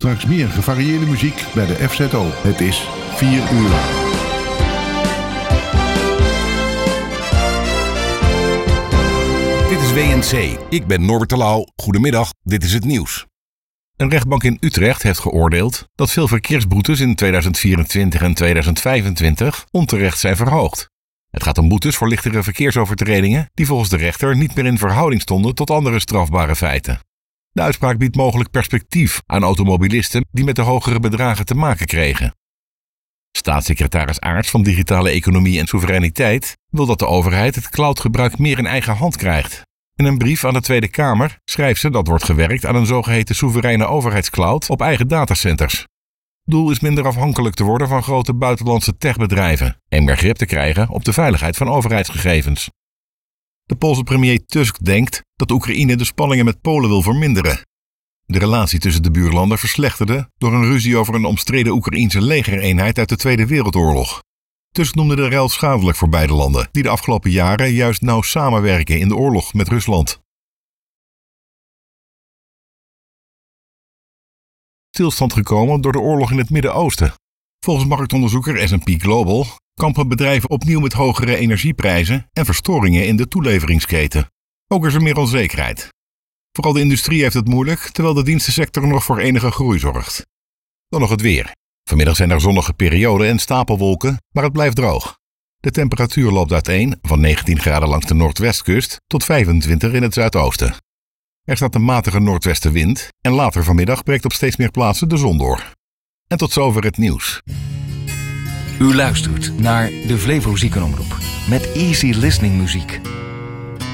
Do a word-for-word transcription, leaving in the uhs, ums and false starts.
Straks meer gevarieerde muziek bij de F Z O. Het is vier uur. Dit is W N C. Ik ben Norbert de Lauw. Goedemiddag, dit is het nieuws. Een rechtbank in Utrecht heeft geoordeeld dat veel verkeersboetes in tweeduizend vierentwintig en tweeduizend vijfentwintig onterecht zijn verhoogd. Het gaat om boetes voor lichtere verkeersovertredingen die volgens de rechter niet meer in verhouding stonden tot andere strafbare feiten. De uitspraak biedt mogelijk perspectief aan automobilisten die met de hogere bedragen te maken kregen. Staatssecretaris Aerts van Digitale Economie en Soevereiniteit wil dat de overheid het cloudgebruik meer in eigen hand krijgt. In een brief aan de Tweede Kamer schrijft ze dat wordt gewerkt aan een zogeheten soevereine overheidscloud op eigen datacenters. Doel is minder afhankelijk te worden van grote buitenlandse techbedrijven en meer grip te krijgen op de veiligheid van overheidsgegevens. De Poolse premier Tusk denkt dat Oekraïne de spanningen met Polen wil verminderen. De relatie tussen de buurlanden verslechterde door een ruzie over een omstreden Oekraïense legereenheid uit de Tweede Wereldoorlog. Tusk noemde de ruil schadelijk voor beide landen, die de afgelopen jaren juist nauw samenwerken in de oorlog met Rusland. Stilstand gekomen door de oorlog in het Midden-Oosten. Volgens marktonderzoeker S en P Global kampen bedrijven opnieuw met hogere energieprijzen en verstoringen in de toeleveringsketen. Ook is er meer onzekerheid. Vooral de industrie heeft het moeilijk, terwijl de dienstensector nog voor enige groei zorgt. Dan nog het weer. Vanmiddag zijn er zonnige perioden en stapelwolken, maar het blijft droog. De temperatuur loopt uiteen van negentien graden langs de noordwestkust tot vijfentwintig in het zuidoosten. Er staat een matige noordwestenwind en later vanmiddag breekt op steeds meer plaatsen de zon door. En tot zover het nieuws. U luistert naar de Flevo Ziekenomroep met easy listening muziek.